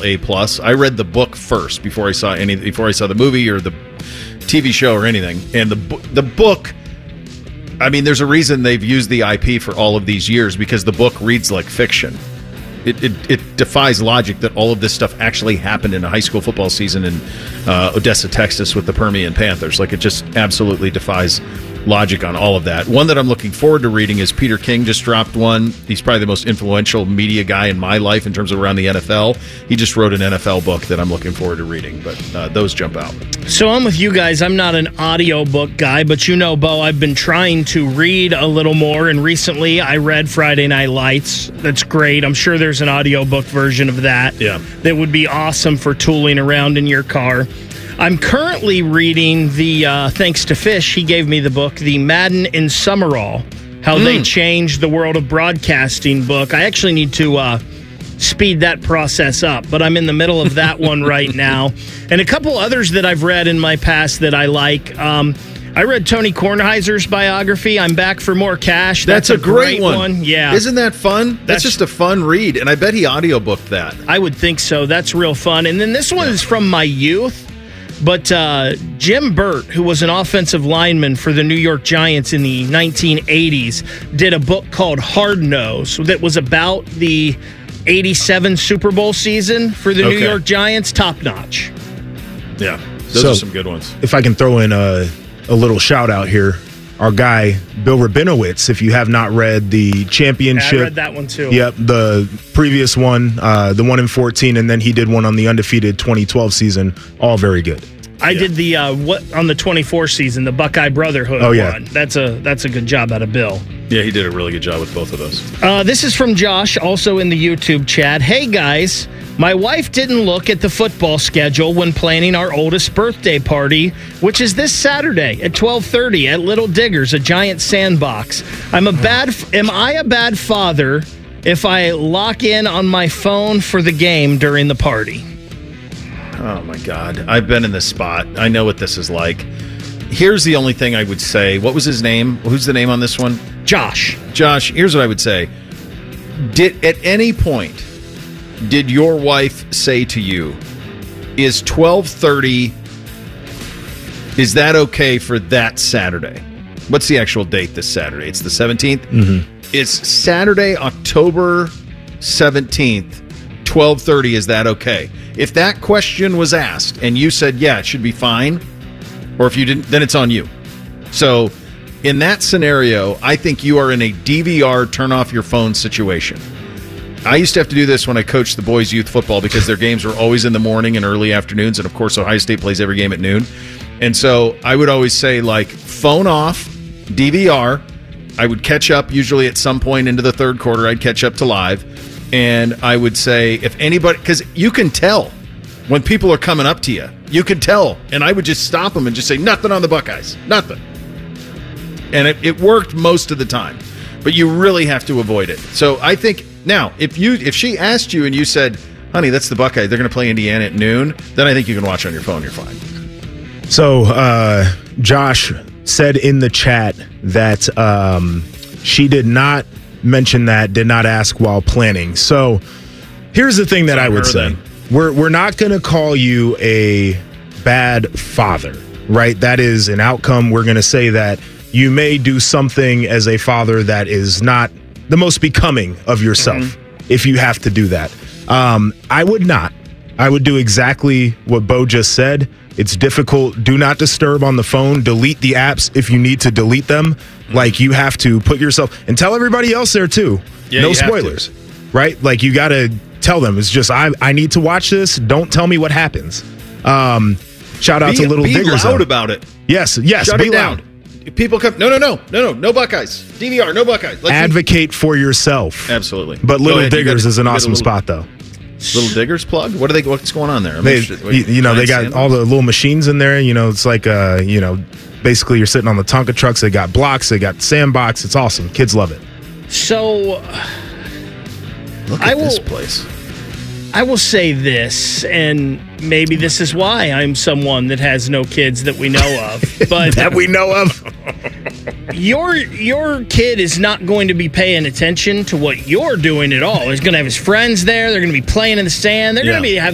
A+. I read the book first before I saw the movie or the TV show or anything. And the book, I mean, there's a reason they've used the IP for all of these years, because the book reads like fiction. It defies logic that all of this stuff actually happened in a high school football season in Odessa, Texas with the Permian Panthers. Like, it just absolutely defies logic on all of that. One that I'm looking forward to reading is Peter King just dropped one. He's probably the most influential media guy in my life in terms of around the NFL. He just wrote an NFL book that I'm looking forward to reading, but those jump out. So I'm with you guys. I'm not an audiobook guy, but you know, Bo, I've been trying to read a little more, and recently I read Friday Night Lights. That's great. I'm sure there's an audiobook version of that. Yeah. That would be awesome for tooling around in your car. I'm currently reading thanks to Fish, he gave me the book, the Madden in Summerall, how they changed the world of broadcasting book. I actually need to speed that process up, but I'm in the middle of that one right now. And a couple others that I've read in my past that I like. I read Tony Kornheiser's biography, I'm Back for More Cash. That's a great one. Yeah. Isn't that fun? That's just a fun read, and I bet he audiobooked that. I would think so. That's real fun. And then this one is from my youth. But Jim Burt, who was an offensive lineman for the New York Giants in the 1980s, did a book called Hard Nose that was about the 87 Super Bowl season for the New York Giants. Top notch. Yeah, those are some good ones. If I can throw in a little shout out here, our guy, Bill Rabinowitz, if you have not read the championship. Yeah, I read that one too. Yep, the previous one, the one in 14, and then he did one on the undefeated 2012 season. All very good. I did the on the 24 season, the Buckeye Brotherhood one. That's a good job out of Bill. Yeah, he did a really good job with both of those. This is from Josh, also in the YouTube chat. Hey guys, my wife didn't look at the football schedule when planning our oldest birthday party, which is this Saturday at 12:30 at Little Diggers, a giant sandbox. Am I a bad father if I lock in on my phone for the game during the party? Oh, my God. I've been in this spot. I know what this is like. Here's the only thing I would say. What was his name? Who's the name on this one? Josh. Josh, here's what I would say. At any point, did your wife say to you, is 12:30, is that okay for that Saturday? What's the actual date this Saturday? It's the 17th? Mm-hmm. It's Saturday, October 17th, 12:30, is that okay? If that question was asked and you said, yeah, it should be fine, or if you didn't, then it's on you. So in that scenario, I think you are in a DVR turn off your phone situation. I used to have to do this when I coached the boys' youth football because their games were always in the morning and early afternoons, and of course Ohio State plays every game at noon. And so I would always say, like, phone off, DVR. I would catch up usually at some point into the third quarter. I'd catch up to live. And I would say, if anybody, because you can tell when people are coming up to you, you can tell. And I would just stop them and just say, nothing on the Buckeyes, nothing. And it worked most of the time, but you really have to avoid it. So I think now, if she asked you and you said, honey, that's the Buckeye, they're going to play Indiana at noon, then I think you can watch on your phone, you're fine. So Josh said in the chat that she did not mention that, did not ask while planning. So here's the thing that I would say. We're not going to call you a bad father, right? That is an outcome. We're going to say that you may do something as a father that is not the most becoming of yourself if you have to do that. I would not. I would do exactly what Bo just said. It's difficult. Do not disturb on the phone. Delete the apps if you need to delete them. Like, you have to put yourself, and tell everybody else there too. Yeah, no spoilers, right? Like, you got to tell them. It's just, I need to watch this. Don't tell me what happens. Shout out to Little Diggers. Be loud about it. Yes. Shut Be it down. loud. If people come, no Buckeyes. DVR, no Buckeyes. Advocate for yourself. Absolutely. But Little Diggers is an awesome spot, though. Little Diggers plug? What's going on there? They got all the little machines in there. It's like, basically you're sitting on the Tonka trucks. They got blocks. They got sandbox. It's awesome. Kids love it. So, look at this place. I will say this, and maybe this is why I'm someone that has no kids that we know of. But that we know of. Your kid is not going to be paying attention to what you're doing at all. He's going to have his friends there. They're going to be playing in the sand. They're going to be having